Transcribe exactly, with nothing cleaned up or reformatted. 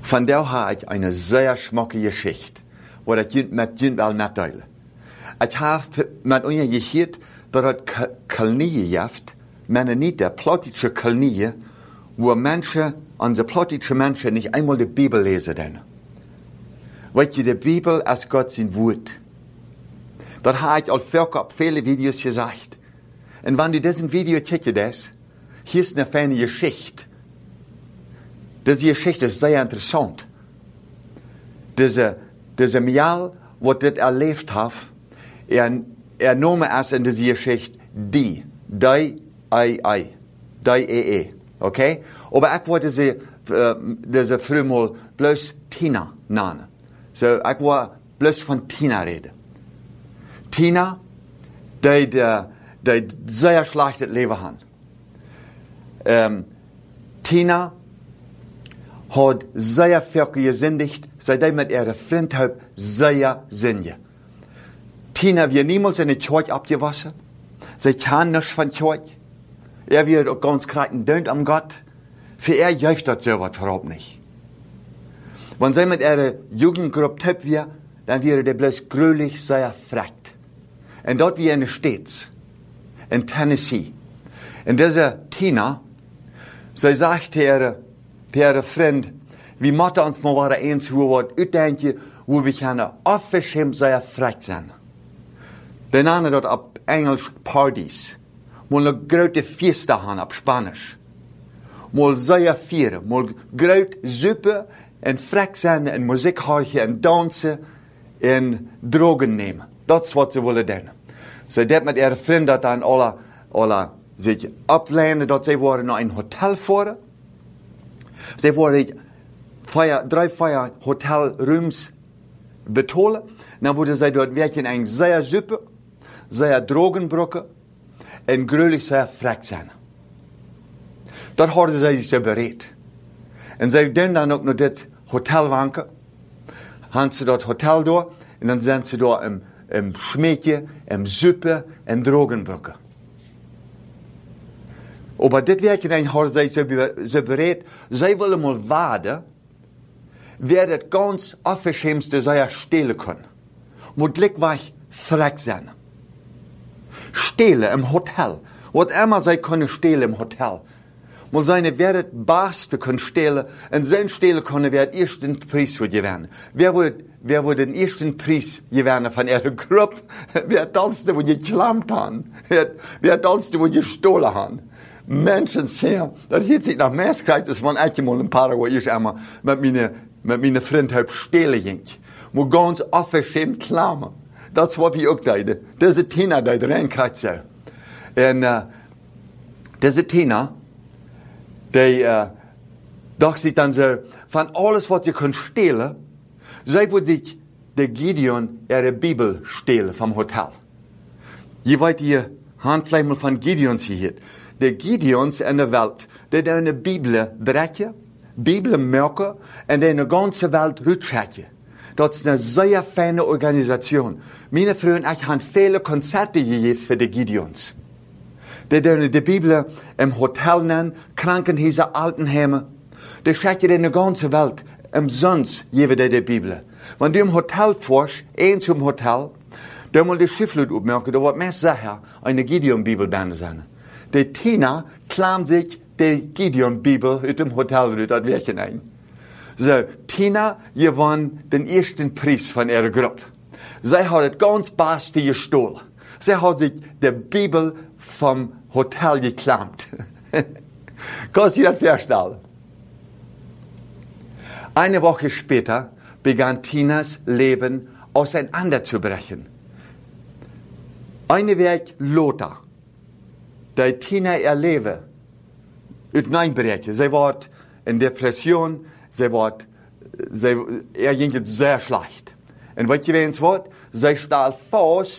Von der habe ich eine sehr schmucke Geschichte, wo ich mit Ihnen mitteilen. Ich habe mit Ihnen gehört, dass es Kolonien gibt, Mennoniter, plottische Kolonien, wo Menschen, unsere plottische Menschen nicht einmal die Bibel lesen. Denn. Weil die Bibel als Gott sein Wort. Das habe ich auf viele Videos gesagt. Und wenn du diesen Video kickst, hier ist eine feine Geschichte. Diese Geschichte ist sehr interessant. Diese, diese Mial, was das erlebt hat, er, er nahm es in diese Geschichte die, die, ei, ei, die, e, e, okay? Aber ich wollte diese, äh, diese früher mal bloß Tina nennen. So, ich wollte bloß von Tina reden. Tina, die, die, die sehr schlechtes Leben haben. Ähm, Tina hat sehr viel gesündigt, seitdem mit ihrer Freundschaft sehr sündigt. Tina wird niemals in die Kirche abgewaschen. Sie kann nichts von Kirche. Er wird auch ganz kreiten dünnt am Gott. Für er jäuft das so was überhaupt nicht. Wenn sie mit ihrer Jugendgruppe tippt wird, dann wird er bloß grülich sehr fragt. Und dort wie eine Stadt, in Tennessee. Und diese Tina, sie sagt ihre, ihre Freund, wir müssen uns mal wieder eins was ausdenken, wo wir können aufgeschämt sehr fragt sein. Die nennen das auf Englisch Partys. Mal eine große Fiesta haben auf Spanisch. Mal sehr feiern, mal große Suppe und fragt sein und Musik hören und tanzen und Drogen nehmen. Das ist, was sie wollen tun. Sie dat mit ihren Freunden dann alle, alle sich ablehnen, dass sie wollen nach einem Hotel fahren. Sie wollen vier, drei, vier Hotelrooms betalen. Dann würden sie dort werken eine sehr Suppe, sehr Drogenbrücke und gründlich sehr fragt sein. Das haben sie sich so bereit. Und sie gehen dann auch noch das Hotel wanken. Haben sie das Hotel da und dann sind sie da im im Schmeckje, im Suppe, im Drogenbrücke. Aber dit werken ein haben sie so bereit, sie wollen mal warten, wer das ganz Aufgeschämste sei stehlen können. Muss gleich fragt sein. Stehlen im Hotel. Was immer sie können stehlen im Hotel. Muss seine, wer das Beste können stehlen, und sein stehlen können, wer den ersten Preis wird gewinnen. Wer wird, wer wird den ersten Preis gewinnen von ihrer Gruppe? Wer das, wo die geklammt haben? Wer, wer das, wo die gestohlen haben? Menschen sehen, das hört sich nach Mäßigkeit, das waren eigentlich mal ein paar, wo ich einmal mit meiner, mit meiner Freundin stehlen ging. Wo ganz aufgeschämt klammen. Das war wie auch da. Diese Tina, die reinkriegt so. Und, äh, diese Tina, die, äh, dachte sich dann so, von alles, was ihr könnt stehlen, sie würde sich der Gideon ihre Bibel stehlen vom Hotel. Je weit ihr Handfleisch mal von Gideons hier. Der Gideons in der Welt, die eine Bibel brechen, Bibel merken und die eine ganze Welt rutschen. Das ist eine sehr feine Organisation. Meine Freunde, ich habe viele Konzerte gegeben für die Gideons. Die die, die Bibel im Hotel nennen, Krankenhäuser, Altenheime. Die schauen in der ganzen Welt umsonst geben die die Bibel. Wenn du im Hotel fährst, eins im Hotel, dann muss die Schifflut aufmerken, da wird mehr sicher eine Gideon-Bibel sein. Die Tina klammt sich die Gideon-Bibel aus dem Hotel, das Werken ein. So, Tina gewann den ersten Preis von ihrer Gruppe. Sie hat das ganz Beste gestohlen. Sie hat sich die Bibel vom Hotel geklammt. Kannst du dir das vorstellen? Eine Woche später begann Tinas Leben auseinanderzubrechen. Eine Weg Lothar, der Tina ihr Leben hineinbrechen. Sie war in Depression, sie war, sie, er ging es sehr schlecht. Und was gewesen war, sie stahl fast